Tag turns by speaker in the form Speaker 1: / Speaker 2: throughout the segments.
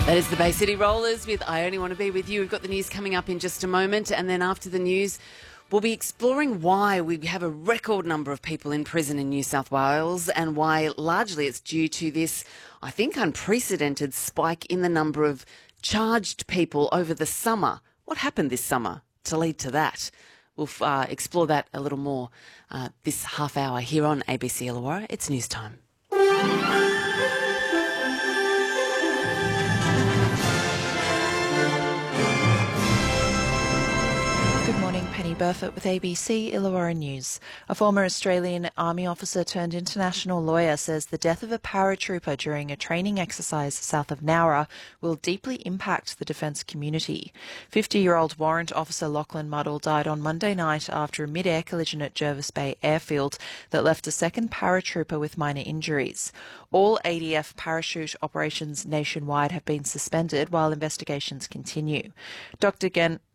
Speaker 1: That is the Bay City Rollers with I Only Want to Be With You. We've got the news coming up in just a moment, and then after the news, we'll be exploring why we have a record number of people in prison in New South Wales and why largely it's due to this, I think, unprecedented spike in the number of charged people over the summer. What happened this summer to lead to that? We'll explore that a little more this half hour here on ABC Illawarra. It's news time.
Speaker 2: Penny Burford with ABC Illawarra News. A former Australian Army officer turned international lawyer says the death of a paratrooper during a training exercise south of Nowra will deeply impact the defence community. 50-year-old Warrant Officer Lachlan Muddle died on Monday night after a mid-air collision at Jervis Bay Airfield that left a second paratrooper with minor injuries. All ADF parachute operations nationwide have been suspended while investigations continue. Dr.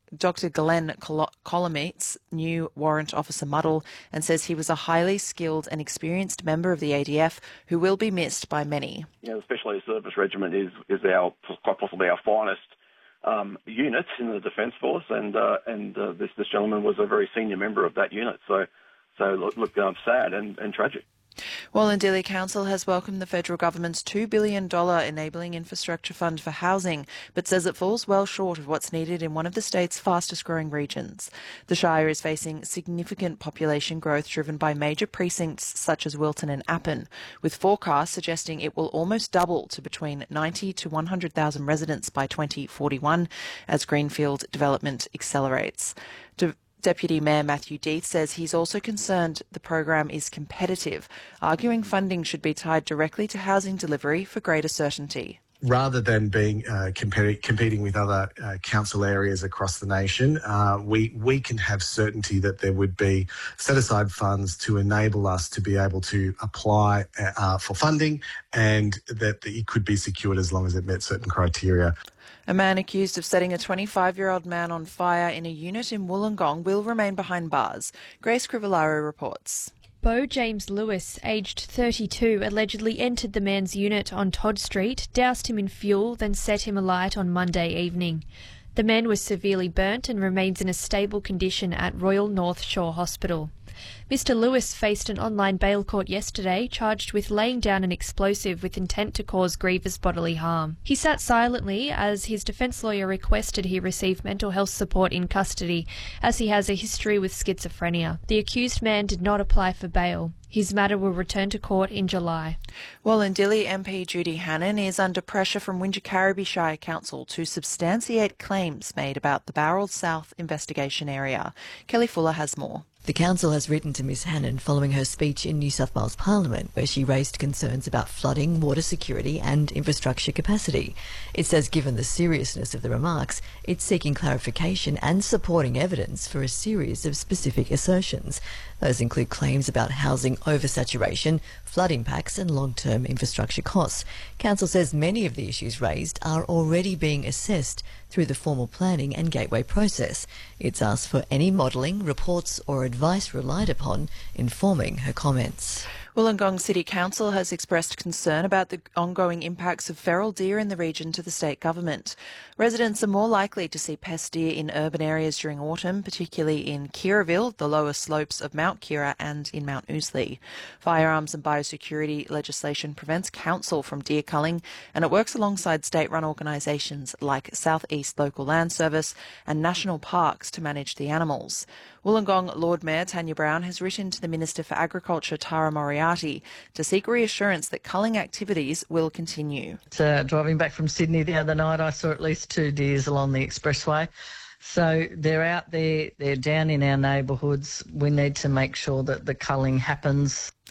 Speaker 2: Glenn Colomites knew Warrant Officer Muddle and says he was a highly skilled and experienced member of the ADF who will be missed by many.
Speaker 3: The Special Air Service Regiment is quite possibly our finest unit in the Defence Force, and this gentleman was a very senior member of that unit. So look, sad and tragic.
Speaker 2: Wallandilly Council has welcomed the federal government's $2 billion Enabling Infrastructure Fund for housing, but says it falls well short of what's needed in one of the state's fastest growing regions. The Shire is facing significant population growth driven by major precincts such as Wilton and Appin, with forecasts suggesting it will almost double to between 90 to 100,000 residents by 2041 as greenfield development accelerates. Deputy Mayor Matthew Death says he's also concerned the program is competitive, arguing funding should be tied directly to housing delivery for greater certainty.
Speaker 4: Rather than being competing with other council areas across the nation, we can have certainty that there would be set-aside funds to enable us to be able to apply for funding and that it could be secured as long as it met certain criteria.
Speaker 2: A man accused of setting a 25-year-old man on fire in a unit in Wollongong will remain behind bars. Grace Crivellaro reports.
Speaker 5: Beau James Lewis, aged 32, allegedly entered the man's unit on Todd Street, doused him in fuel, then set him alight on Monday evening. The man was severely burnt and remains in a stable condition at Royal North Shore Hospital. Mr Lewis faced an online bail court yesterday, charged with laying down an explosive with intent to cause grievous bodily harm. He sat silently as his defence lawyer requested he receive mental health support in custody, as he has a history with schizophrenia. The accused man did not apply for bail. His matter will return to court in July.
Speaker 2: Wallandilly MP Judy Hannon is under pressure from Wingecarribee Shire Council to substantiate claims made about the Bowral South investigation area. Kelly Fuller has more.
Speaker 6: The council has written to Ms Hannon following her speech in New South Wales Parliament, where she raised concerns about flooding, water security and infrastructure capacity. It says given the seriousness of the remarks, it's seeking clarification and supporting evidence for a series of specific assertions. Those include claims about housing oversaturation, flood impacts and long-term infrastructure costs. Council says many of the issues raised are already being assessed through the formal planning and gateway process. It's asked for any modelling, reports or advice relied upon informing her comments.
Speaker 2: Wollongong City Council has expressed concern about the ongoing impacts of feral deer in the region to the state government. Residents are more likely to see pest deer in urban areas during autumn, particularly in Kirraville, the lower slopes of Mount Kira and in Mount Ousley. Firearms and biosecurity legislation prevents council from deer culling, and it works alongside state-run organisations like South East Local Land Service and national parks to manage the animals. Wollongong Lord Mayor Tanya Brown has written to the Minister for Agriculture Tara Moriarty to seek reassurance that culling activities will continue.
Speaker 7: Driving back from Sydney the other night, I saw at least 2 deers along the expressway. So they're out there, they're down in our neighbourhoods. We need to make sure that the culling happens